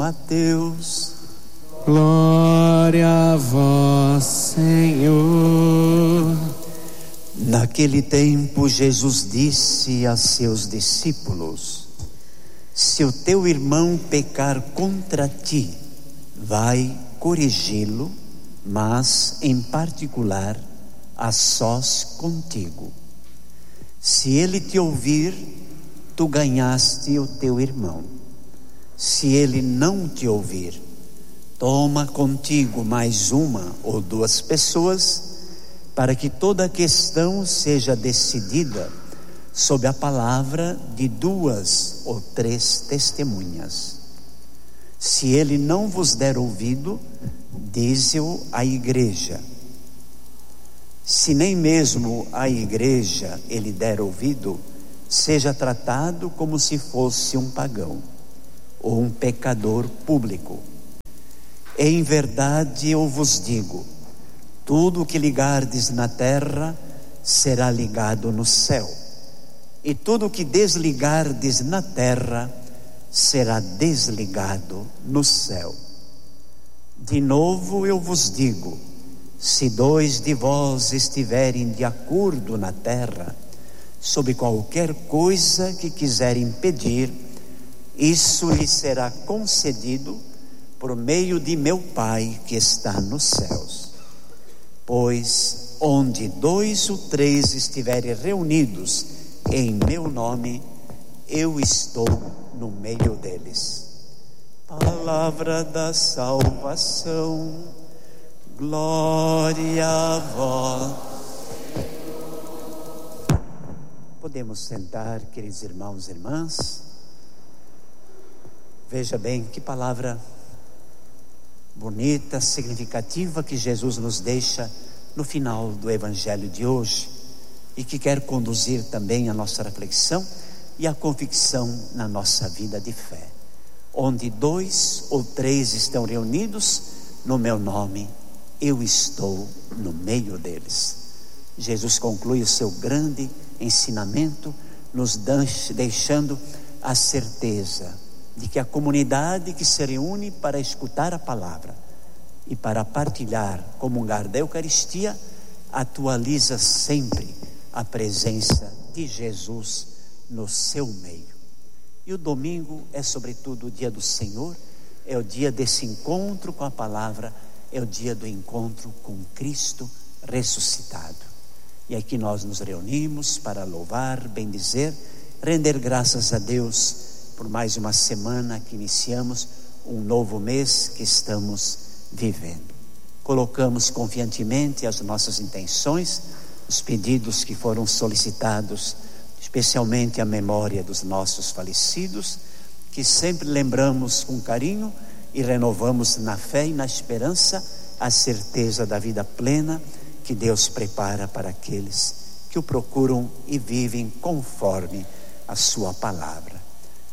Mateus. Glória a vós, Senhor. Naquele tempo, Jesus disse a seus discípulos: se o teu irmão pecar contra ti, vai corrigi-lo, mas em particular a sós contigo. Se ele te ouvir, tu ganhaste o teu irmão. Se ele não te ouvir, toma contigo mais uma ou duas pessoas, para que toda a questão seja decidida sob a palavra de 2 ou 3 testemunhas. Se ele não vos der ouvido, dize-o à igreja. Se nem mesmo à igreja ele der ouvido, seja tratado como se fosse um pagão ou um pecador público. Em verdade eu vos digo, tudo o que ligardes na terra será ligado no céu, e tudo o que desligardes na terra será desligado no céu. De novo eu vos digo, se 2 de vós estiverem de acordo na terra, sobre qualquer coisa que quiserem pedir, isso lhes será concedido por meio de meu Pai que está nos céus. Pois onde 2 ou 3 estiverem reunidos em meu nome, eu estou no meio deles. Palavra da salvação. Glória a vós. Podemos sentar, queridos irmãos e irmãs. Veja bem que palavra bonita, significativa que Jesus nos deixa no final do Evangelho de hoje, e que quer conduzir também a nossa reflexão e a convicção na nossa vida de fé. Onde 2 ou 3 estão reunidos no meu nome, eu estou no meio deles. Jesus conclui o seu grande ensinamento, nos deixando a certeza de que a comunidade que se reúne para escutar a palavra e para partilhar, comungar da Eucaristia, atualiza sempre a presença de Jesus no seu meio. E o domingo é sobretudo o dia do Senhor, é o dia desse encontro com a palavra, é o dia do encontro com Cristo ressuscitado. E aqui nós nos reunimos para louvar, bendizer, render graças a Deus por mais uma semana que iniciamos, um novo mês que estamos vivendo. Colocamos confiantemente as nossas intenções, os pedidos que foram solicitados, especialmente a memória dos nossos falecidos, que sempre lembramos com carinho e renovamos na fé e na esperança a certeza da vida plena que Deus prepara para aqueles que o procuram e vivem conforme a sua palavra.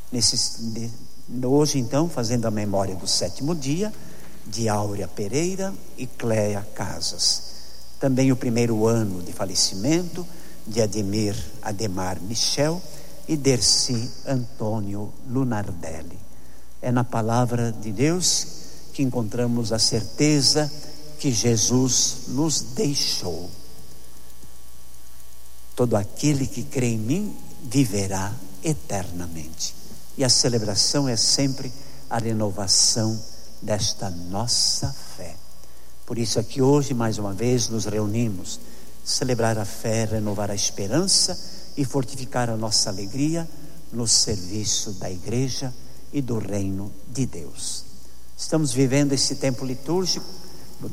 Hoje então, fazendo a memória do 7º dia de Áurea Pereira e Cléia Casas, também o 1º ano de falecimento de Ademar Michel e Dercy Antônio Lunardelli. É na palavra de Deus que encontramos a certeza que Jesus nos deixou. Todo aquele que crê em mim viverá eternamente. E a celebração é sempre a renovação desta nossa fé. Por isso aqui hoje mais uma vez nos reunimos, celebrar a fé, renovar a esperança e fortificar a nossa alegria no serviço da igreja e do reino de Deus. Estamos vivendo esse tempo litúrgico no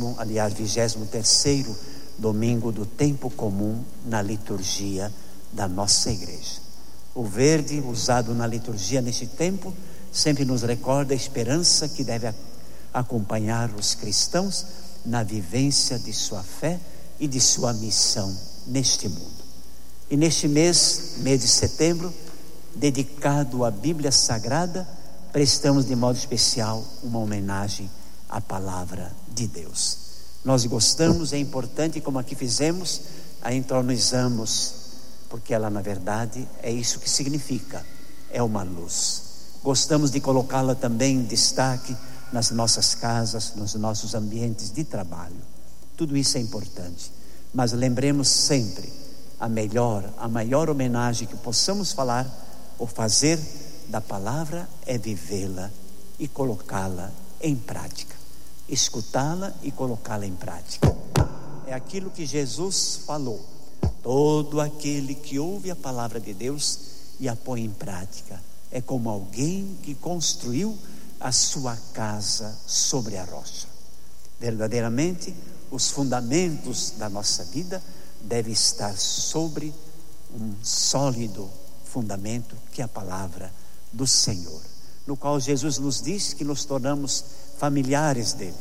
23º domingo do tempo comum na liturgia da nossa igreja. O verde usado na liturgia neste tempo sempre nos recorda a esperança que deve acompanhar os cristãos na vivência de sua fé e de sua missão neste mundo. E neste mês de setembro, dedicado à Bíblia Sagrada, prestamos de modo especial uma homenagem à palavra de Deus. Nós gostamos, é importante, como aqui fizemos, a entronizamos, porque ela na verdade é isso que significa, é uma luz. Gostamos de colocá-la também em destaque nas nossas casas, nos nossos ambientes de trabalho. Tudo isso é importante, mas lembremos sempre, a maior homenagem que possamos falar ou fazer da palavra é vivê-la e colocá-la em prática, escutá-la e colocá-la em prática. É aquilo que Jesus falou: todo aquele que ouve a palavra de Deus e a põe em prática é como alguém que construiu a sua casa sobre a rocha. Verdadeiramente, os fundamentos da nossa vida devem estar sobre um sólido fundamento, que é a palavra do Senhor, no qual Jesus nos diz que nos tornamos familiares dele.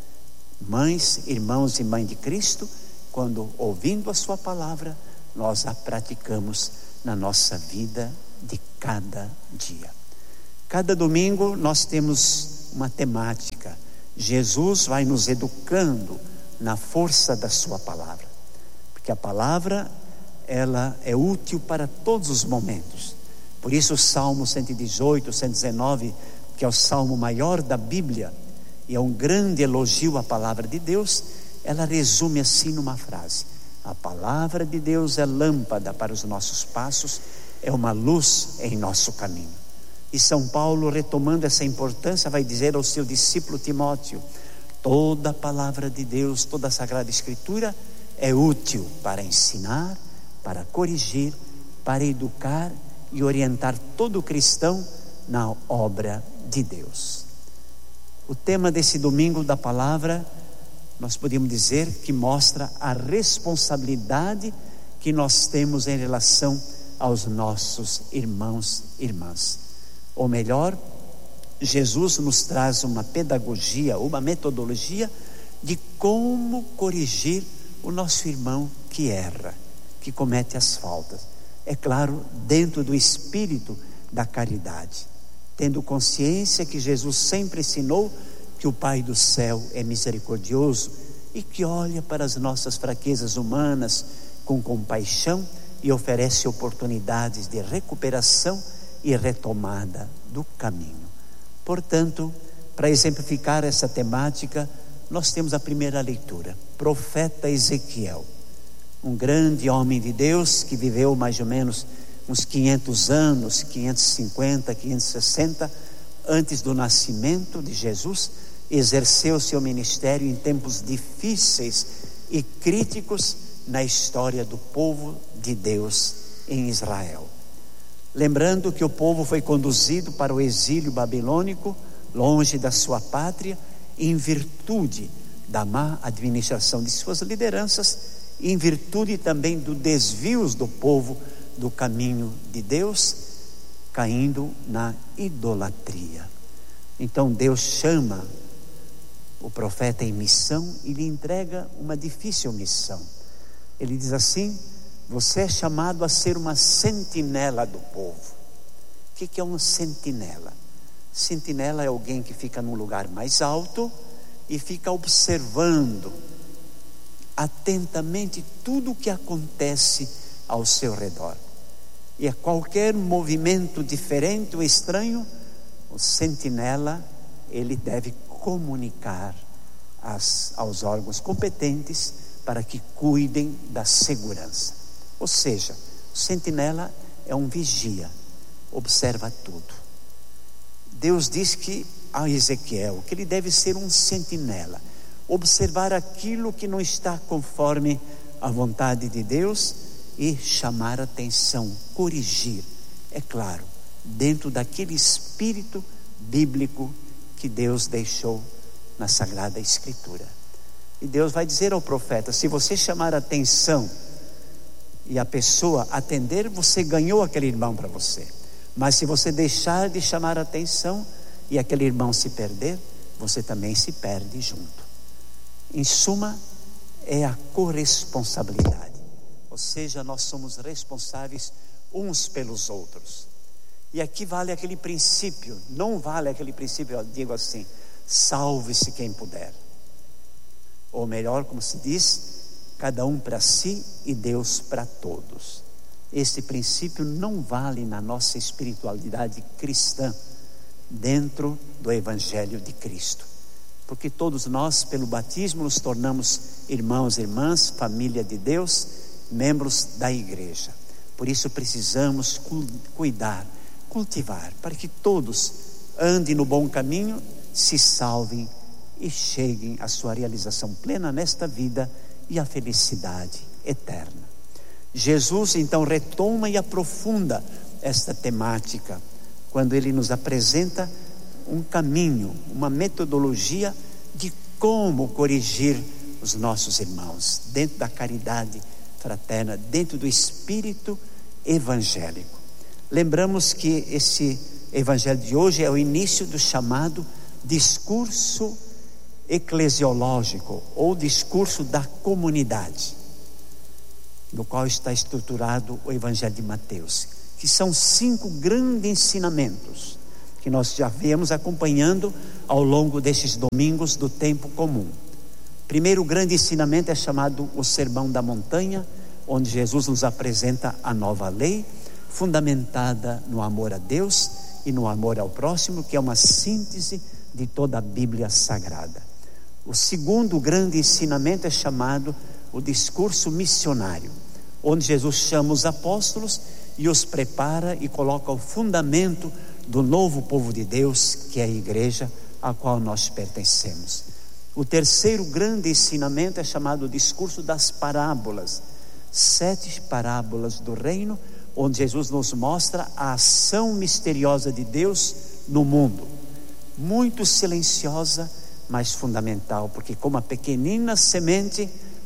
Mães, irmãos e mãe de Cristo, quando ouvindo a sua palavra, nós a praticamos na nossa vida de cada dia. Cada domingo nós temos uma temática. Jesus vai nos educando na força da sua palavra, porque a palavra, ela é útil para todos os momentos. Por isso o Salmo 118, 119, que é o salmo maior da Bíblia, e é um grande elogio à palavra de Deus, ela resume assim numa frase: a palavra de Deus é lâmpada para os nossos passos, é uma luz em nosso caminho. E São Paulo, retomando essa importância, vai dizer ao seu discípulo Timóteo: toda a palavra de Deus, toda a Sagrada Escritura é útil para ensinar, para corrigir, para educar e orientar todo cristão na obra de Deus. O tema desse domingo da palavra, nós podemos dizer que mostra a responsabilidade que nós temos em relação aos nossos irmãos e irmãs. Ou melhor, Jesus nos traz uma pedagogia, uma metodologia de como corrigir o nosso irmão que erra, que comete as faltas. É claro, dentro do espírito da caridade, tendo consciência que Jesus sempre ensinou que o Pai do céu é misericordioso e que olha para as nossas fraquezas humanas com compaixão e oferece oportunidades de recuperação e retomada do caminho. Portanto, para exemplificar essa temática, nós temos a primeira leitura, profeta Ezequiel, um grande homem de Deus que viveu mais ou menos uns 500 anos, 550, 560, antes do nascimento de Jesus, exerceu seu ministério em tempos difíceis e críticos na história do povo de Deus em Israel. Lembrando que o povo foi conduzido para o exílio babilônico, longe da sua pátria, em virtude da má administração de suas lideranças, em virtude também dos desvios do povo do caminho de Deus, caindo na idolatria. Então Deus chama o profeta em missão e lhe entrega uma difícil missão. Ele diz assim: você é chamado a ser uma sentinela do povo. O que é uma sentinela? Sentinela é alguém que fica num lugar mais alto e fica observando atentamente tudo o que acontece ao seu redor. E a qualquer movimento diferente ou estranho, o sentinela, ele deve comunicar aos órgãos competentes para que cuidem da segurança. Ou seja, o sentinela é um vigia, observa tudo. Deus diz que a Ezequiel que ele deve ser um sentinela, observar aquilo que não está conforme a vontade de Deus e chamar a atenção, corrigir, é claro, dentro daquele espírito bíblico que Deus deixou na Sagrada Escritura. E Deus vai dizer ao profeta: se você chamar a atenção e a pessoa atender, você ganhou aquele irmão para você. Mas se você deixar de chamar a atenção e aquele irmão se perder, você também se perde junto. Em suma, é a corresponsabilidade. Ou seja, nós somos responsáveis uns pelos outros. E aqui vale aquele princípio, não vale aquele princípio, eu digo assim: salve-se quem puder. Ou melhor, como se diz, cada um para si e Deus para todos. Este princípio não vale na nossa espiritualidade cristã, dentro do Evangelho de Cristo. Porque todos nós, pelo batismo, nos tornamos irmãos e irmãs, família de Deus, membros da igreja. Por isso precisamos cuidar, cultivar, para que todos andem no bom caminho, se salvem e cheguem à sua realização plena nesta vida e à felicidade eterna. Jesus então retoma e aprofunda esta temática quando ele nos apresenta um caminho, uma metodologia de como corrigir os nossos irmãos dentro da caridade fraterna, dentro do espírito evangélico. Lembramos que esse evangelho de hoje é o início do chamado discurso eclesiológico ou discurso da comunidade, no qual está estruturado o evangelho de Mateus, que são 5 grandes ensinamentos que nós já viemos acompanhando ao longo destes domingos do tempo comum. Primeiro grande ensinamento é chamado o Sermão da Montanha, onde Jesus nos apresenta a nova lei, fundamentada no amor a Deus e no amor ao próximo, que é uma síntese de toda a Bíblia Sagrada. O segundo grande ensinamento é chamado o discurso missionário, onde Jesus chama os apóstolos e os prepara e coloca o fundamento do novo povo de Deus, que é a igreja a qual nós pertencemos. O terceiro grande ensinamento é chamado o discurso das parábolas, 7 parábolas do reino, onde Jesus nos mostra a ação misteriosa de Deus no mundo, muito silenciosa, mas fundamental, porque como a pequenina semente,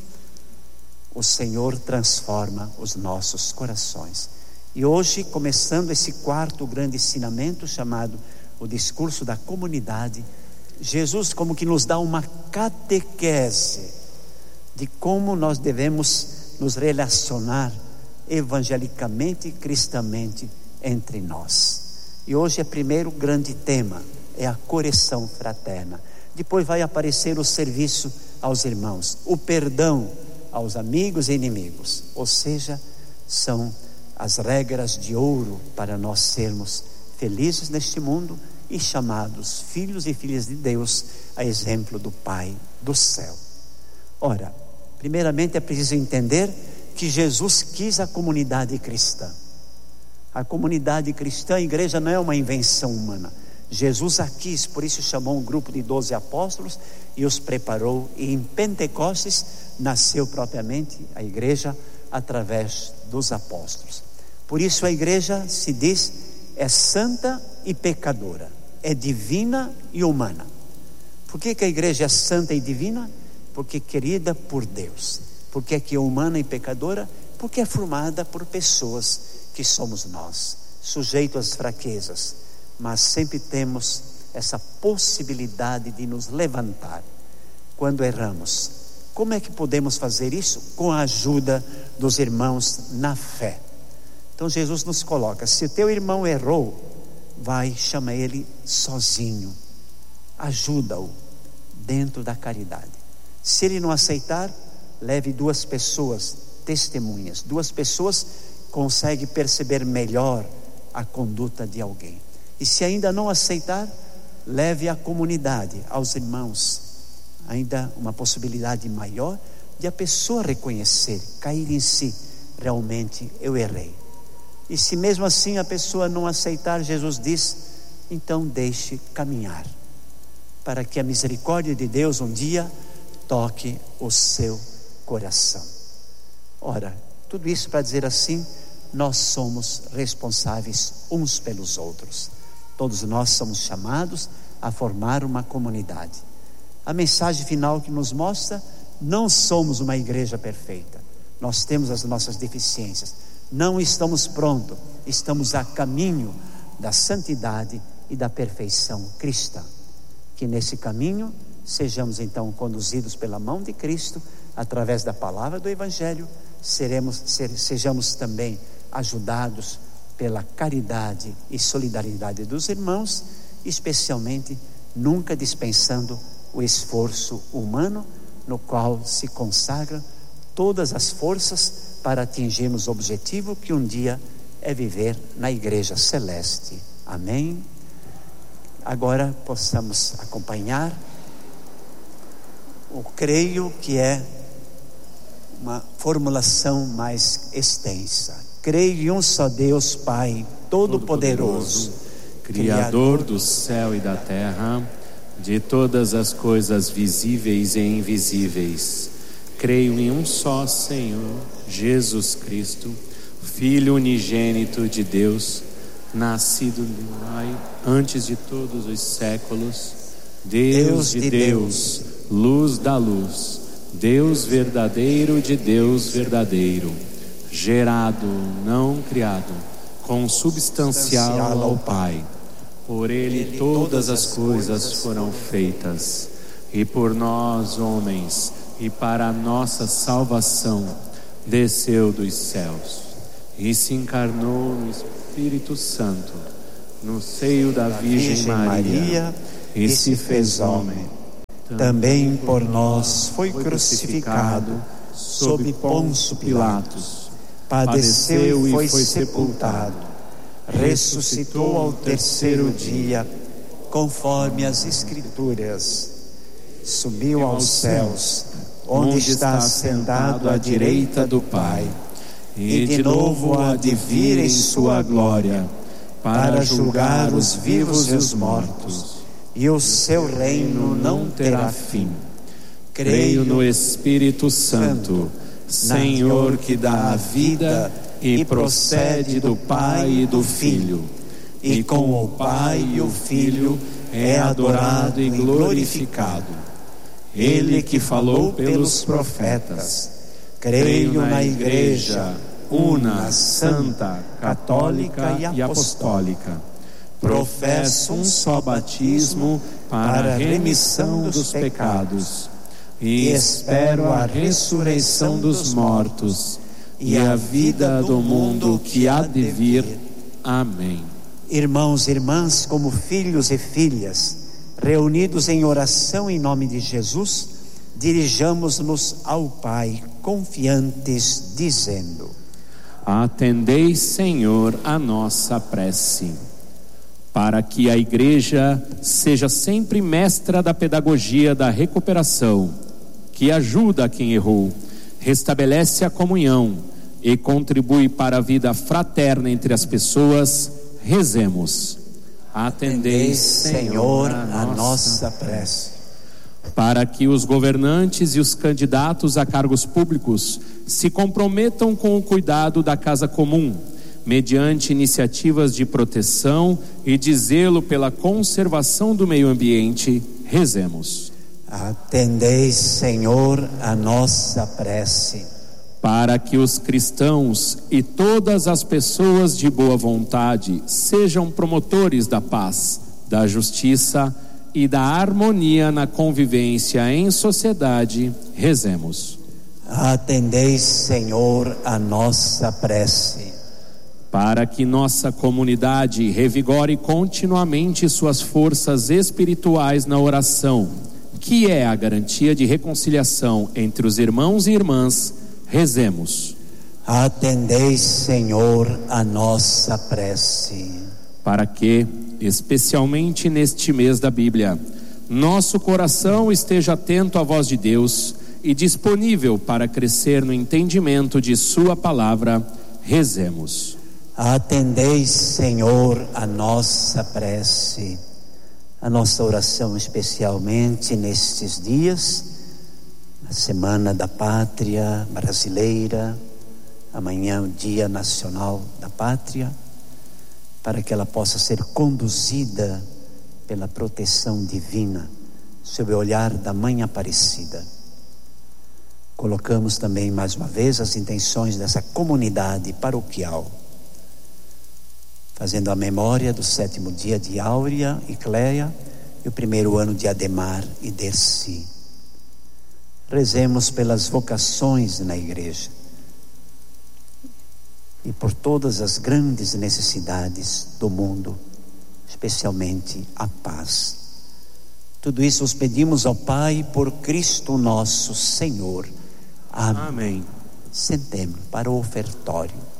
o Senhor transforma os nossos corações. E hoje, começando esse quarto grande ensinamento, chamado o discurso da comunidade, Jesus como que nos dá uma catequese de como nós devemos nos relacionar evangelicamente e cristamente entre nós. E hoje é o primeiro grande tema, é a correção fraterna. Depois vai aparecer o serviço aos irmãos, o perdão aos amigos e inimigos, ou seja, são as regras de ouro para nós sermos felizes neste mundo e chamados filhos e filhas de Deus, a exemplo do Pai do céu. Ora, primeiramente é preciso entender que Jesus quis a comunidade cristã. A comunidade cristã, a igreja, não é uma invenção humana. Jesus a quis, por isso chamou um grupo de 12 apóstolos e os preparou, e em Pentecostes nasceu propriamente a igreja através dos apóstolos. Por isso a igreja se diz é santa e pecadora, é divina e humana. Por que a igreja é santa e divina? Porque é querida por Deus. Por que é humana e pecadora? Porque é formada por pessoas que somos nós, sujeitos às fraquezas, mas sempre temos essa possibilidade de nos levantar quando erramos. Como é que podemos fazer isso? Com a ajuda dos irmãos na fé. Então Jesus nos coloca: se o teu irmão errou, vai, chama ele sozinho, ajuda-o dentro da caridade. Se ele não aceitar, leve 2 pessoas testemunhas. 2 pessoas conseguem perceber melhor a conduta de alguém. E se ainda não aceitar, leve à comunidade, aos irmãos. Ainda uma possibilidade maior de a pessoa reconhecer, cair em si: realmente eu errei. E se mesmo assim a pessoa não aceitar, Jesus diz: então deixe caminhar, para que a misericórdia de Deus um dia toque o seu coração. Ora, tudo isso para dizer assim: nós somos responsáveis uns pelos outros. Todos nós somos chamados a formar uma comunidade. A mensagem final que nos mostra: não somos uma igreja perfeita, nós temos as nossas deficiências, não estamos prontos, estamos a caminho da santidade e da perfeição cristã. Que nesse caminho sejamos então conduzidos pela mão de Cristo, através da palavra do Evangelho, sejamos também ajudados pela caridade e solidariedade dos irmãos, especialmente nunca dispensando o esforço humano, no qual se consagram todas as forças para atingirmos o objetivo que um dia é viver na igreja celeste. Amém? agora possamos acompanhar. Eu creio que é uma formulação mais extensa. Creio em um só Deus, Pai Todo-Poderoso, Criador do céu e da terra, de todas as coisas visíveis e invisíveis. Creio em um só Senhor, Jesus Cristo, Filho unigênito de Deus, nascido do Pai antes de todos os séculos, Deus de Deus, luz da luz, Deus verdadeiro de Deus verdadeiro, gerado, não criado, consubstancial ao Pai. Por Ele todas as coisas foram feitas, e por nós, homens, e para a nossa salvação, desceu dos céus, e se encarnou no Espírito Santo, no seio da Virgem Maria, e se fez homem. Também por nós foi crucificado sob Pôncio Pilatos, padeceu e foi sepultado, ressuscitou ao terceiro dia, conforme as Escrituras, subiu aos céus, onde está sentado à direita do Pai, e de novo há de vir em sua glória, para julgar os vivos e os mortos, e o seu reino não terá fim. Creio no Espírito Santo, Senhor, que dá a vida e procede do Pai e do Filho, e com o Pai e o Filho é adorado e glorificado. Ele que falou pelos profetas. Creio na Igreja una, santa, católica e apostólica. Professo um só batismo para a remissão dos pecados, e espero a ressurreição dos mortos e a vida do mundo que há de vir. Amém. Irmãos e irmãs, como filhos e filhas, reunidos em oração em nome de Jesus, dirijamos-nos ao Pai confiantes, dizendo: Atendei, Senhor, a nossa prece, para que a Igreja seja sempre mestra da pedagogia da recuperação, que ajuda quem errou, restabelece a comunhão e contribui para a vida fraterna entre as pessoas. Rezemos. Atendei, Senhor, a nossa prece. Para que os governantes e os candidatos a cargos públicos se comprometam com o cuidado da casa comum, mediante iniciativas de proteção e de zelo pela conservação do meio ambiente. Rezemos. Atendei, Senhor, a nossa prece. Para que os cristãos e todas as pessoas de boa vontade sejam promotores da paz, da justiça e da harmonia na convivência em sociedade. Rezemos. Atendei, Senhor, a nossa prece. Para que nossa comunidade revigore continuamente suas forças espirituais na oração, que é a garantia de reconciliação entre os irmãos e irmãs. Rezemos. Atendei, Senhor, a nossa prece. Para que, especialmente neste mês da Bíblia, nosso coração esteja atento à voz de Deus e disponível para crescer no entendimento de sua palavra. Rezemos. Atendei, Senhor, a nossa prece. A nossa oração especialmente nestes dias, a Semana da Pátria Brasileira, amanhã o Dia Nacional da Pátria, para que ela possa ser conduzida pela proteção divina, sob o olhar da Mãe Aparecida. Colocamos também mais uma vez as intenções dessa comunidade paroquial, fazendo a memória do 7º dia de Áurea e Cléia e o 1º ano de Ademar e Dercy. Rezemos pelas vocações na Igreja e por todas as grandes necessidades do mundo, especialmente a paz. Tudo isso os pedimos ao Pai por Cristo nosso Senhor. Amém. Amém. Sentemos para o ofertório.